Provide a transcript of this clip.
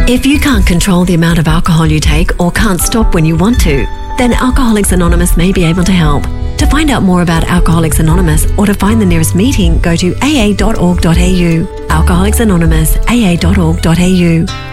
If you can't control the amount of alcohol you take or can't stop when you want to, then Alcoholics Anonymous may be able to help. To find out more about Alcoholics Anonymous or to find the nearest meeting, go to aa.org.au. Alcoholics Anonymous, aa.org.au.